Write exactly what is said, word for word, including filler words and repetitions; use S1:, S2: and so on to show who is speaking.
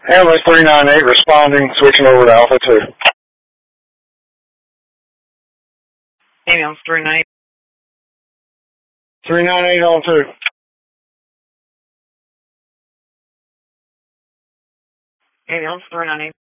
S1: Ambulance three nine eight responding, switching over to Alpha two.
S2: Ambulance three nine eight.
S1: three nine eight on two.
S2: Ambulance three nine eight.